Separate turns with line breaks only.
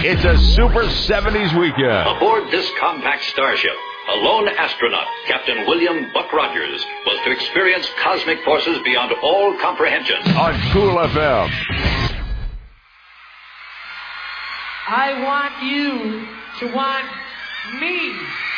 It's a Super 70s weekend.
Aboard this compact starship, a lone astronaut, Captain William Buck Rogers, was to experience cosmic forces beyond all comprehension.
On Cool FM.
I want you to want me.